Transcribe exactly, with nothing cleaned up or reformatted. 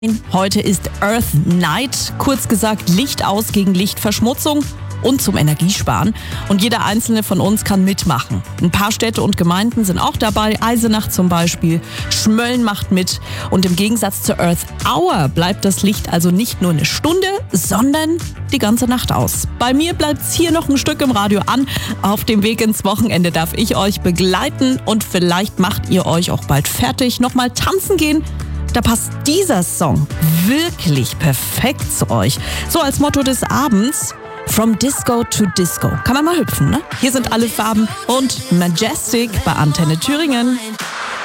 Heute ist Earth Night, kurz gesagt Licht aus gegen Lichtverschmutzung und zum Energiesparen. Und jeder einzelne von uns kann mitmachen. Ein paar Städte und Gemeinden sind auch dabei, Eisenach zum Beispiel, Schmölln macht mit. Und im Gegensatz zur Earth Hour bleibt das Licht also nicht nur eine Stunde, sondern die ganze Nacht aus. Bei mir bleibt's hier noch ein Stück im Radio an. Auf dem Weg ins Wochenende darf ich euch begleiten und vielleicht macht ihr euch auch bald fertig. Nochmal tanzen gehen. Da passt dieser Song wirklich perfekt zu euch. So als Motto des Abends: From Disco to Disco. Kann man mal hüpfen, ne? Hier sind alle Farben und Majestic bei Antenne Thüringen.